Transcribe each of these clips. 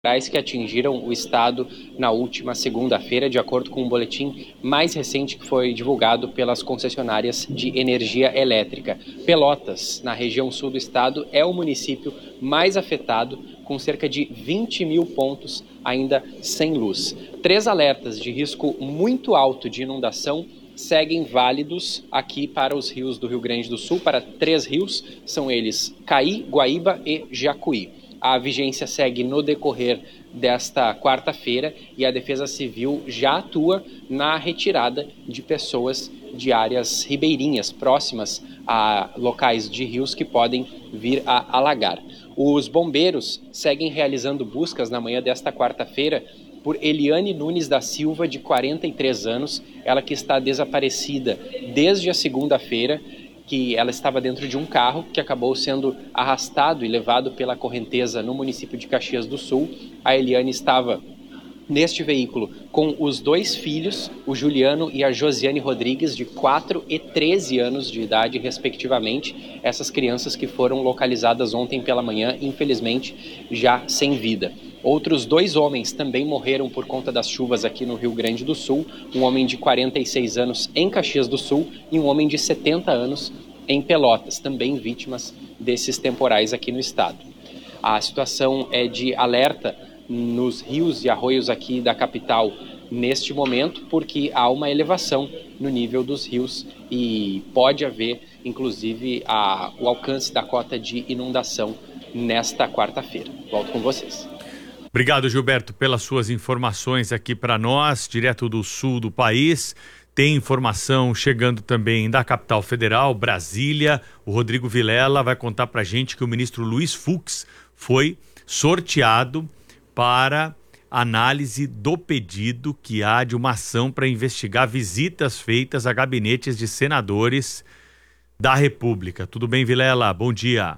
que atingiram o estado na última segunda-feira, de acordo com um boletim mais recente que foi divulgado pelas concessionárias de energia elétrica. Pelotas, na região sul do estado, é o município mais afetado, com cerca de 20 mil pontos ainda sem luz. 3 alertas de risco muito alto de inundação seguem válidos aqui para os rios do Rio Grande do Sul, para 3 rios, são eles Caí, Guaíba e Jacuí. A vigência segue no decorrer desta quarta-feira e a Defesa Civil já atua na retirada de pessoas de áreas ribeirinhas próximas a locais de rios que podem vir a alagar. Os bombeiros seguem realizando buscas na manhã desta quarta-feira por Eliane Nunes da Silva, de 43 anos, ela que está desaparecida desde a segunda-feira, que ela estava dentro de um carro que acabou sendo arrastado e levado pela correnteza no município de Caxias do Sul. A Eliane estava neste veículo com os 2 filhos, o Juliano e a Josiane Rodrigues, de 4 e 13 anos de idade, respectivamente. Essas crianças que foram localizadas ontem pela manhã, infelizmente, já sem vida. Outros 2 homens também morreram por conta das chuvas aqui no Rio Grande do Sul. Um homem de 46 anos em Caxias do Sul e um homem de 70 anos em Pelotas, também vítimas desses temporais aqui no estado. A situação é de alerta nos rios e arroios aqui da capital neste momento, porque há uma elevação no nível dos rios e pode haver, inclusive, o alcance da cota de inundação nesta quarta-feira. Volto com vocês. Obrigado, Gilberto, pelas suas informações aqui para nós, direto do sul do país. Tem informação chegando também da capital federal, Brasília. O Rodrigo Vilela vai contar para a gente que o ministro Luiz Fux foi sorteado para análise do pedido que há de uma ação para investigar visitas feitas a gabinetes de senadores da República. Tudo bem, Vilela? Bom dia.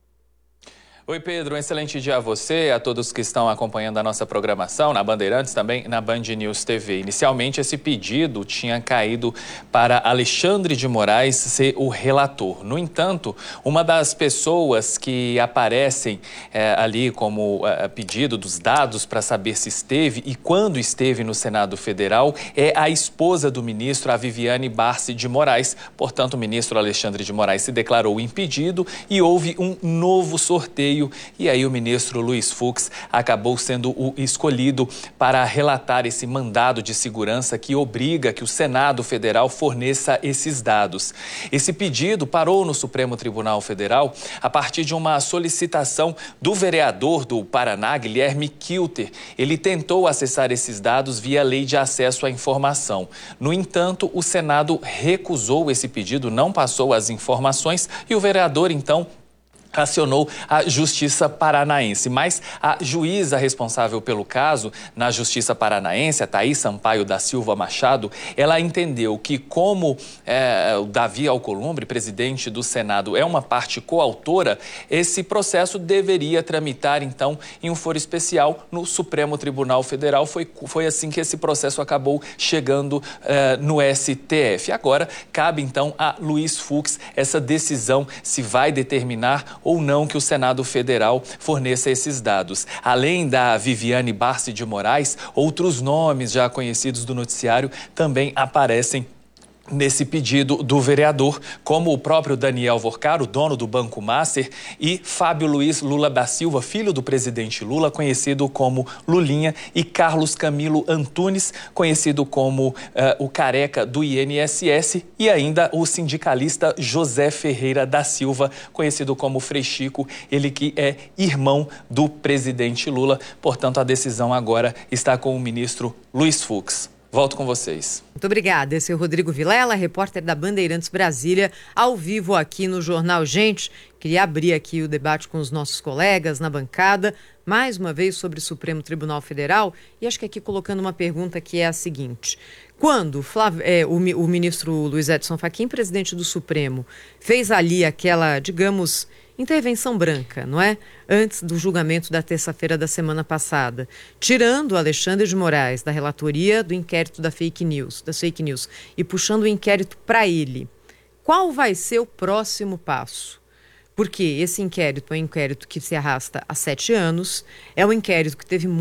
Oi, Pedro, um excelente dia a você, a todos que estão acompanhando a nossa programação na Bandeirantes, também na Band News TV. Inicialmente, esse pedido tinha caído para Alexandre de Moraes ser o relator. No entanto, uma das pessoas que aparecem ali como pedido dos dados para saber se esteve e quando esteve no Senado Federal é a esposa do ministro, a Viviane Barsi de Moraes. Portanto, o ministro Alexandre de Moraes se declarou impedido e houve um novo sorteio. E aí o ministro Luiz Fux acabou sendo o escolhido para relatar esse mandado de segurança que obriga que o Senado Federal forneça esses dados. Esse pedido parou no Supremo Tribunal Federal a partir de uma solicitação do vereador do Paraná, Guilherme Kilter. Ele tentou acessar esses dados via Lei de Acesso à Informação. No entanto, o Senado recusou esse pedido, não passou as informações e o vereador, então, acionou a Justiça Paranaense, mas a juíza responsável pelo caso na Justiça Paranaense, a Thaís Sampaio da Silva Machado, ela entendeu que como o Davi Alcolumbre, presidente do Senado, é uma parte coautora, esse processo deveria tramitar, então, em um foro especial no Supremo Tribunal Federal. Foi assim que esse processo acabou chegando no STF. Agora, cabe, então, a Luiz Fux essa decisão se vai determinar ou não que o Senado Federal forneça esses dados. Além da Viviane Barsi de Moraes, outros nomes já conhecidos do noticiário também aparecem nesse pedido do vereador, como o próprio Daniel Vorcaro, dono do Banco Master, e Fábio Luiz Lula da Silva, filho do presidente Lula, conhecido como Lulinha, e Carlos Camilo Antunes, conhecido como o careca do INSS, e ainda o sindicalista José Ferreira da Silva, conhecido como Frei Chico, ele que é irmão do presidente Lula. Portanto, a decisão agora está com o ministro Luiz Fux. Volto com vocês. Muito obrigada. Esse é o Rodrigo Vilela, repórter da Bandeirantes Brasília, ao vivo aqui no Jornal Gente. Queria abrir aqui o debate com os nossos colegas na bancada, mais uma vez sobre o Supremo Tribunal Federal, e acho que aqui colocando uma pergunta que é a seguinte: quando o ministro Luiz Edson Fachin, presidente do Supremo, fez ali aquela, digamos, intervenção branca, não é? Antes do julgamento da terça-feira da semana passada, tirando Alexandre de Moraes da relatoria do inquérito das fake news, e puxando o inquérito para ele, qual vai ser o próximo passo? porque esse inquérito é um inquérito que se arrasta há 7 anos, é um inquérito que teve